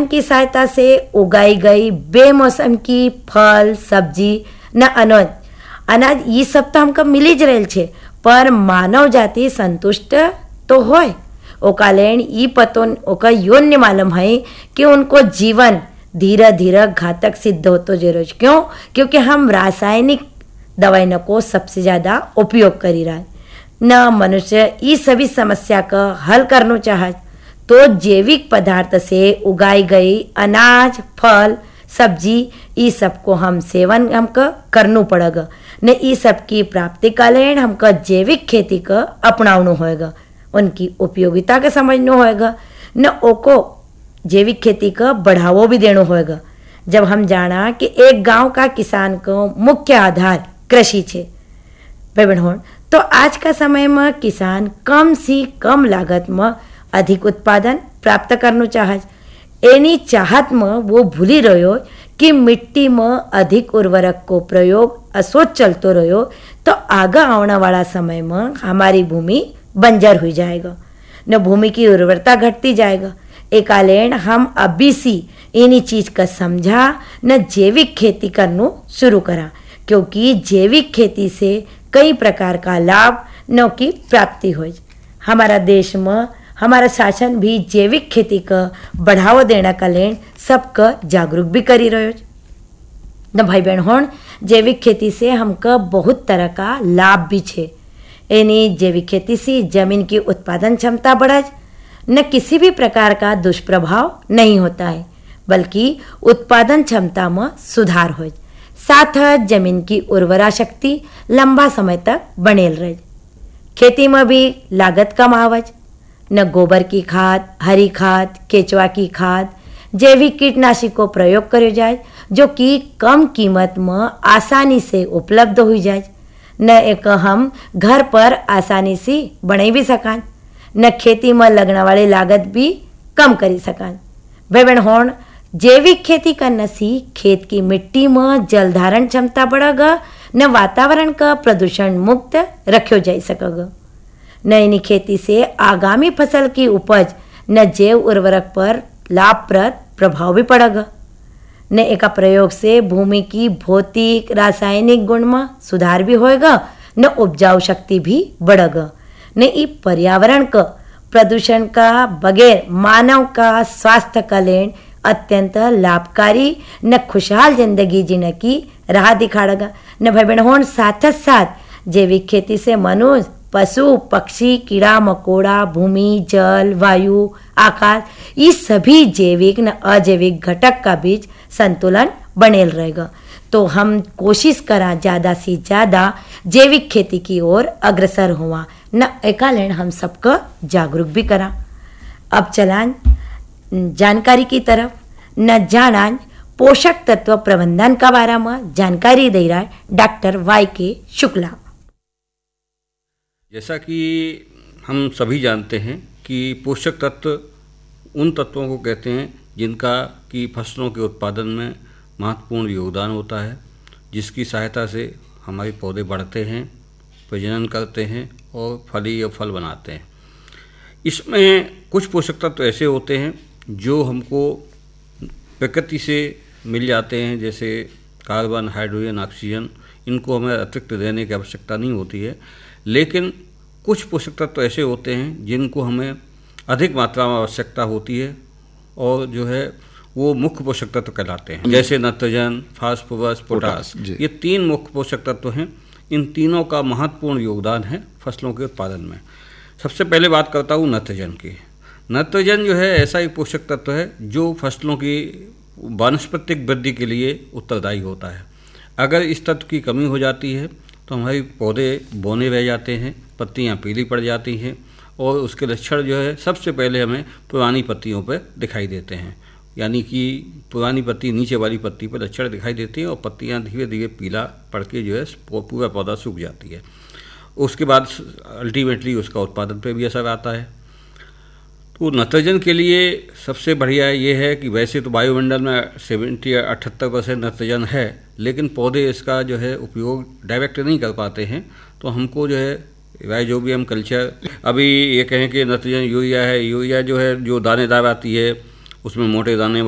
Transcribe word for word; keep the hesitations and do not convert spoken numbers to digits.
की सहायता से उगाई गई बेमौसम की फल सब्जी न अनाज अनाज ये सब तो हमको मिली ज रहल छे, पर मानव जाति संतुष्ट तो होय ओका लेन ई पतो ओका योन्य मालूम है कि उनको जीवन धीरे धीरे घातक सिद्ध होतो जे रोज। क्यों? क्योंकि हम रासायनिक दवाई को सबसे ज़्यादा उपयोग करी रहा है। न मनुष्य ये सभी समस्या का हल करना चाहे तो जैविक पदार्थ से उगाई गई अनाज फल सब्जी ये सबको हम सेवन हमको करना पड़ेगा न। ये सब की प्राप्ति का लेन हमको जैविक खेती का अपनाना होएगा, उनकी उपयोगिता का समझना होएगा न ओको जैविक खेती का बढ़ावा भी देना होएगा। जब हम जाना कि एक गांव का किसान को मुख्य आधार कृषि छे भाई बहन, तो आज का समय में किसान कम सी कम लागत में अधिक उत्पादन प्राप्त करना चाहे। एनी चाहत में वो भूली रहो कि मिट्टी में अधिक उर्वरक को प्रयोग असोच चलतो रहो तो आगे आने वाला समय में हमारी भूमि बंजर हो जाएगा न, भूमि की उर्वरता घटती जाएगा। एकालेन हम अभी सी इन्हीं चीज का समझा न जैविक खेती करना शुरू करा, क्योंकि जैविक खेती से कई प्रकार का लाभ न की प्राप्ति हो। हमारा देश में हमारा शासन भी जैविक खेती का बढ़ावा देने का लेन सबका जागरूक भी करी रहो न भाई बहन होन। जैविक खेती से हमका बहुत तरह का लाभ भी छे। यानी जैविक खेती से जमीन की उत्पादन क्षमता बढ़े न, किसी भी प्रकार का दुष्प्रभाव नहीं होता है, बल्कि उत्पादन क्षमता में सुधार हो। साथ जमीन की उर्वरा शक्ति लंबा समय तक बनेल रहे। खेती में भी लागत कम आवज न, गोबर की खाद हरी खाद केचुआ की खाद जैविक कीटनाशी को प्रयोग करो जाए जो कि कम कीमत में आसानी से उपलब्ध हो जाए न। एक हम घर पर आसानी से बने भी सकान न, खेती में लगने वाली लागत भी कम करी सकान। भाई बहन होन जैविक खेती करने से खेत की मिट्टी में जल धारण क्षमता बढ़ेगा न, वातावरण का प्रदूषण मुक्त रखो जा सकेगा न। इन्हीं खेती से आगामी फसल की उपज न जैव उर्वरक पर लाभप्रद प्रभाव भी पड़ेगा न। एक प्रयोग से भूमि की भौतिक रासायनिक गुण में सुधार भी होएगा न, उपजाऊ शक्ति भी बढ़ेगा न। ये पर्यावरण का प्रदूषण का बगैर मानव का स्वास्थ्य का लेन अत्यंत लाभकारी न, खुशहाल जिंदगी जीने की राह दिखाड़ेगा न भाई बहन होन। साथ साथ जैविक खेती से मनुष्य पशु पक्षी कीड़ा मकोड़ा भूमि जल वायु आकाश ये सभी जैविक न अजैविक घटक का बीच संतुलन बनेल रहेगा। तो हम कोशिश करा ज़्यादा से ज़्यादा जैविक खेती की ओर अग्रसर हुआ न, एकालेन हम सबको जागरूक भी करा। अब चलान जानकारी की तरफ न, जाना पोषक तत्व प्रबंधन का बारे में जानकारी दे रहा है डॉक्टर वाई के शुक्ला। जैसा कि हम सभी जानते हैं कि पोषक तत्व उन तत्वों को कहते हैं जिनका कि फसलों के उत्पादन में महत्वपूर्ण योगदान होता है, जिसकी सहायता से हमारे पौधे बढ़ते हैं प्रजनन करते हैं और फली या फल बनाते हैं। इसमें कुछ पोषक तत्व ऐसे होते हैं जो हमको प्रकृति से मिल जाते हैं, जैसे कार्बन हाइड्रोजन ऑक्सीजन। इनको हमें अतिरिक्त देने की आवश्यकता नहीं होती है, लेकिन कुछ पोषक तत्व ऐसे होते हैं जिनको हमें अधिक मात्रा में आवश्यकता होती है और जो है वो मुख्य पोषक तत्व कहलाते हैं, जैसे नाइट्रोजन फास्फोरस पोटास। ये तीन मुख्य पोषक तत्व हैं। इन तीनों का महत्वपूर्ण योगदान है फसलों के उत्पादन में। सबसे पहले बात करता हूँ नाइट्रोजन की। नाइट्रोजन जो है ऐसा एक पोषक तत्व है जो फसलों की वानस्पतिक वृद्धि के लिए उत्तरदायी होता है। अगर इस तत्व की कमी हो जाती है तो हमारे पौधे बौने रह जाते हैं, पत्तियां पीली पड़ जाती हैं और उसके लक्षण जो है सबसे पहले हमें पुरानी पत्तियों पर दिखाई देते हैं। यानी कि पुरानी पत्ती नीचे वाली पत्ती पर लक्षण दिखाई देती हैं और पत्तियां धीरे धीरे पीला पड़ के जो है पूरा पौधा सूख जाती है। उसके बाद अल्टीमेटली उसका उत्पादन पर भी असर आता है। तो नाइट्रोजन के लिए सबसे बढ़िया ये है कि वैसे तो वायुमंडल में सेवेंटी या अठहत्तर परसेंट नाइट्रोजन है, लेकिन पौधे इसका जो है उपयोग डायरेक्ट नहीं कर पाते हैं। तो हमको जो है राइजोबियम कल्चर, अभी ये कहें कि नाइट्रोजन यूरिया है, यूरिया जो है जो दानेदार आती है उसमें मोटे दाने